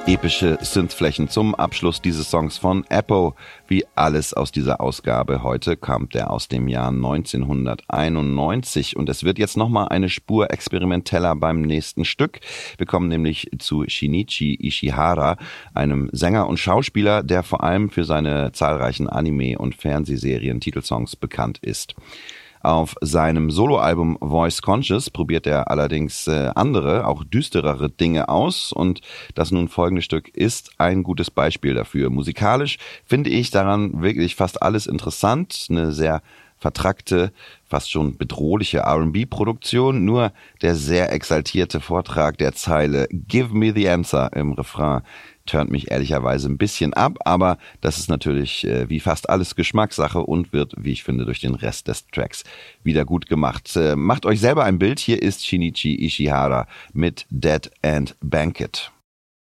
Epische Synthflächen zum Abschluss dieses Songs von Eppo. Wie alles aus dieser Ausgabe heute kam der aus dem Jahr 1991 und es wird jetzt nochmal eine Spur experimenteller beim nächsten Stück. Wir kommen nämlich zu Shinichi Ishihara, einem Sänger und Schauspieler, der vor allem für seine zahlreichen Anime- und Fernsehserien-Titelsongs bekannt ist. Auf seinem Soloalbum Voice Conscious probiert er allerdings andere, auch düsterere Dinge aus und das nun folgende Stück ist ein gutes Beispiel dafür. Musikalisch finde ich daran wirklich fast alles interessant, eine sehr vertrackte, fast schon bedrohliche R&B-Produktion, nur der sehr exaltierte Vortrag der Zeile Give me the answer im Refrain turnt mich ehrlicherweise ein bisschen ab, aber das ist natürlich wie fast alles Geschmackssache und wird, wie ich finde, durch den Rest des Tracks wieder gut gemacht. Macht euch selber ein Bild, hier ist Shinichi Ishihara mit Dead End Banquet.